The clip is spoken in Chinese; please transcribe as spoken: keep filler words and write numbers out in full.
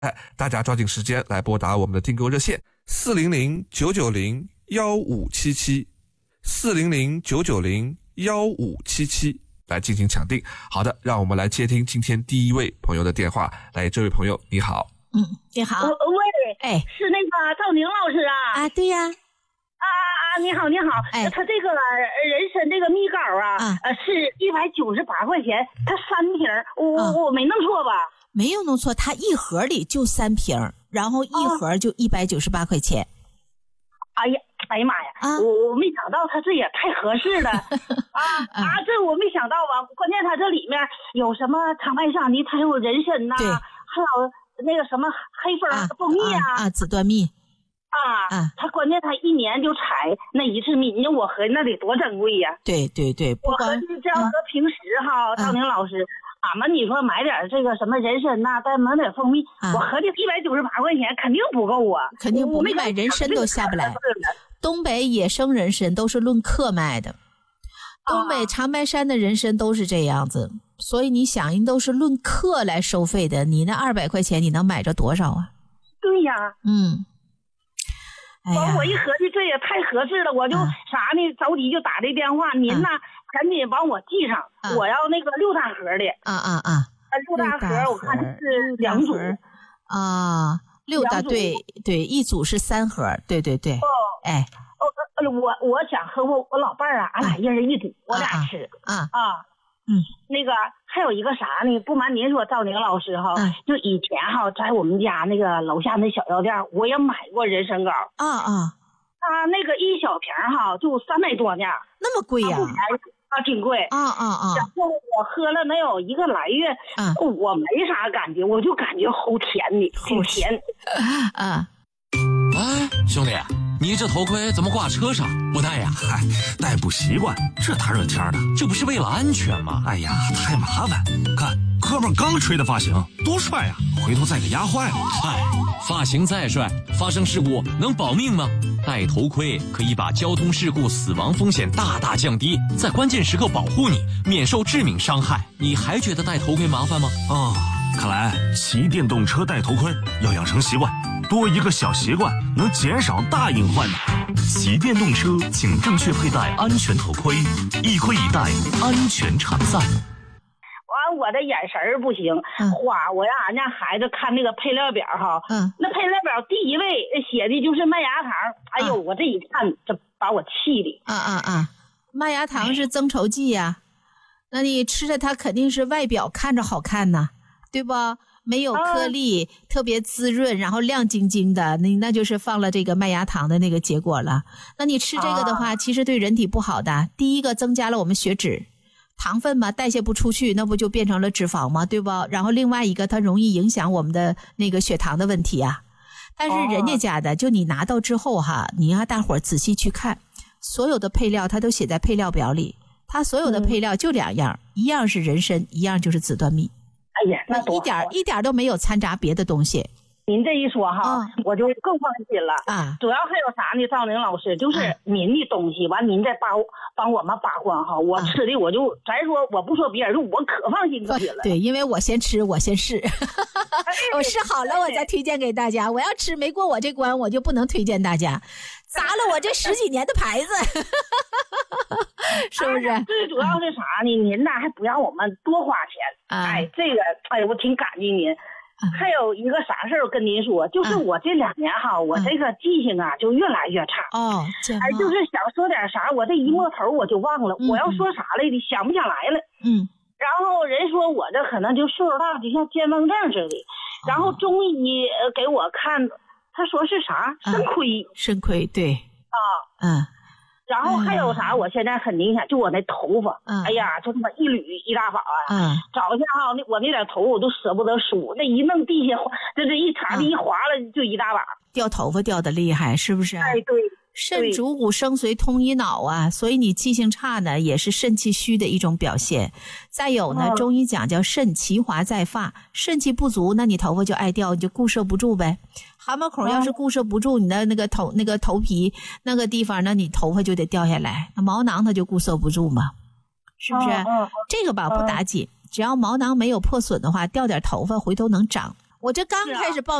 哎，大家抓紧时间来拨打我们的订购热线四零零九九零幺五七七四零零九九零幺五七七来进行抢订。好的，让我们来接听今天第一位朋友的电话。来，这位朋友你好。 嗯，你好。 喂， 哎， 是那个赵宁老师啊？ 啊，对呀。 啊啊，你好，你好。哎，他这个人参这个蜜膏啊，啊呃，是一百九十八块钱，他三瓶，我、啊、我没弄错吧？ 没有弄错，他一盒里就三瓶，然后一盒就一百九十八块钱。 哎呀，哎呀妈呀！啊、我我没想到他这也太合适了啊啊！这我没想到吧？关键他这里面有什么长白山的，它有人参呐、啊，还有那个什么黑蜂蜂蜜啊， 啊，紫端蜜。 啊啊！他关键他一年就采那一次蜜，你说我合计那得多珍贵呀！ 对对对， 我合计这要搁平时哈，赵宁老师，俺们你说买点这个什么人参呐，再买点蜂蜜，我合计一百九十八块钱肯定不够啊， 肯定不够，买人参都下不来。东北野生人参都是论克卖的，东北长白山的人参都是这样子，所以你想，人都是论克来收费的，你那二百块钱你能买着多少啊？ 对呀， 嗯。 完、哎，我一合计这也太合适了，我就啥呢？着急就打这电话，您呐，赶紧帮我记上，啊、我要那个六大盒的。 啊啊啊！ 六大盒，我看是两组。 啊，六大对对，一组是三盒，对对对。哦，哎， 哦，我我想和我我老伴儿啊，俺俩一人一组，我俩吃。 啊啊。 嗯， 那个还有一个啥呢？不瞒您说，赵宁老师哈，嗯、就以前哈，在我们家那个楼下那小药店，我也买过人参膏。 啊啊， 它那个一小瓶哈，就三百多呢， 那么贵呀、啊？ 不便宜啊，挺贵。 啊啊啊！ 然后我喝了能有一个来月，啊、我没啥感觉，我就感觉齁甜的，挺甜。 啊， 哎，兄弟。你这头盔怎么挂车上不戴呀？ 嗨，戴不习惯，这大热天的， 这不是为了安全吗？ 哎呀，太麻烦！看哥们刚吹的发型，多帅呀！回头再给压坏了。 嗨，发型再帅，发生事故能保命吗？戴头盔可以把交通事故死亡风险大大降低，在关键时刻保护你，免受致命伤害。你还觉得戴头盔麻烦吗？ 哦，看来骑电动车戴头盔要养成习惯。多一个小习惯，能减少大隐患的。 骑电动车请正确佩戴安全头盔，一盔一戴，安全常在。 完，我的眼神儿不行，嗯、花，我让俺家孩子看那个配料表哈， 嗯， 那配料表第一位写的就是麦芽糖，哎呦，啊、我这一看，这把我气的。 啊啊啊！麦芽糖是增稠剂呀、啊，那你吃着它肯定是外表看着好看呐，对不？没有颗粒、啊、特别滋润，然后亮晶晶的，那那就是放了这个麦芽糖的那个结果了。那你吃这个的话、啊、其实对人体不好的。第一个增加了我们血脂，糖分嘛代谢不出去，那不就变成了脂肪吗？对吧？然后另外一个它容易影响我们的那个血糖的问题啊。但是人家家的、啊、就你拿到之后哈，你让大伙儿仔细去看，所有的配料它都写在配料表里，它所有的配料就两样、嗯、一样是人参，一样就是紫端蜜。 哎呀，那一点一点都没有掺杂别的东西。 您这一说哈、哦，我就更放心了啊！ 主要还有啥呢？赵宁老师，就是您的东西，完、啊、您再帮帮我们把关哈。我吃的我就，啊、咱说我不说别人，我可放心可了。 对，因为我先吃，我先试，我试好了，我再推荐给大家。我要吃没过我这关，我就不能推荐大家，砸了我这十几年的牌子，是不是？ 哎、最主要是啥呢？您呐还不让我们多花钱，啊、哎，这个哎，我挺感激您。还有一个啥事儿跟您说，就是我这两年哈，嗯、我这个记性啊就越来越差。 哦， 哎，就是想说点啥，我这一摸头我就忘了，嗯、我要说啥来的，想不起来了。 嗯。 然后人说我这可能就岁数大，就像健忘症似的。然后中医给我看，他说是啥肾亏。 肾亏，对。 啊。 嗯。 然后还有啥？我现在很明显，就我那头发， 嗯、 哎呀，就他妈一缕一大把啊！ 嗯， 找一下哈，那我那点头我都舍不得梳，那一弄地下，这这一茬子一划了就一大把， 掉头发掉的厉害，是不是？ 哎，对。 肾主骨生髓通一脑啊，所以你记性差呢，也是肾气虚的一种表现。再有呢，哦、中医讲叫肾其华在发，肾气不足，那你头发就爱掉，你就固摄不住呗。汗毛孔要是固摄不住，你的那个头那个头皮那个地方，那你头发就得掉下来，那毛囊它就固摄不住嘛，是不是？ 哦哦、 这个吧不打紧，只要毛囊没有破损的话，掉点头发回头能长。 我这刚开始报